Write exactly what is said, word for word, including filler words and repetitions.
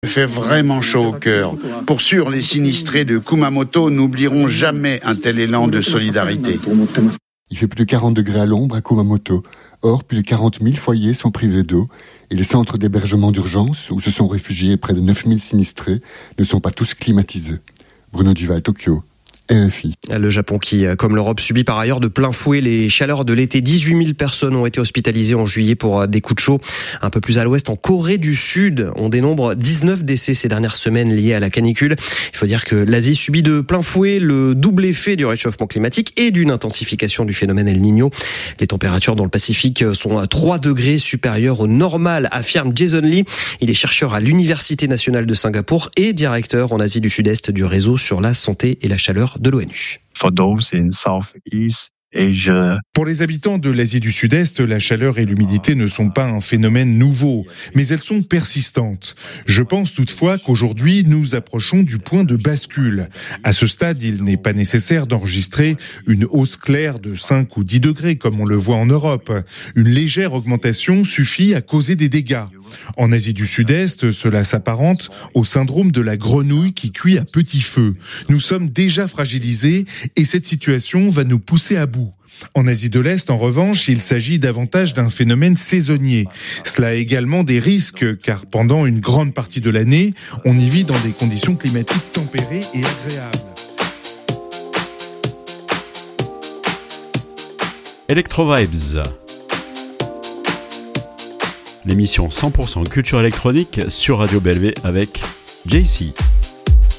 Me fait vraiment chaud au cœur. Pour sûr, les sinistrés de Kumamoto n'oublieront jamais un tel élan de solidarité. Il fait plus de quarante degrés à l'ombre à Kumamoto. Or, plus de quarante mille foyers sont privés d'eau et les centres d'hébergement d'urgence, où se sont réfugiés près de neuf mille sinistrés, ne sont pas tous climatisés. Bruno Duval, Tokyo. R F I. Le Japon qui, comme l'Europe, subit par ailleurs de plein fouet les chaleurs de l'été. dix-huit mille personnes ont été hospitalisées en juillet pour des coups de chaud. Un peu plus à l'ouest, en Corée du Sud, on dénombre dix-neuf décès ces dernières semaines liés à la canicule. Il faut dire que l'Asie subit de plein fouet le double effet du réchauffement climatique et d'une intensification du phénomène El Niño. Les températures dans le Pacifique sont à trois degrés supérieures au normal, affirme Jason Lee. Il est chercheur à l'Université nationale de Singapour et directeur en Asie du Sud-Est du réseau sur la santé et la chaleur de l'ONU. For those in Southeast Asia. Pour les habitants de l'Asie du Sud-Est, la chaleur et l'humidité ne sont pas un phénomène nouveau, mais elles sont persistantes. Je pense toutefois qu'aujourd'hui, nous approchons du point de bascule. À ce stade, il n'est pas nécessaire d'enregistrer une hausse claire de cinq ou dix degrés, comme on le voit en Europe. Une légère augmentation suffit à causer des dégâts. En Asie du Sud-Est, cela s'apparente au syndrome de la grenouille qui cuit à petit feu. Nous sommes déjà fragilisés et cette situation va nous pousser à bout. En Asie de l'Est, en revanche, il s'agit davantage d'un phénomène saisonnier. Cela a également des risques, car pendant une grande partie de l'année, on y vit dans des conditions climatiques tempérées et agréables. Electro Vibes. L'émission cent pour cent culture électronique sur Radio B L V avec J C.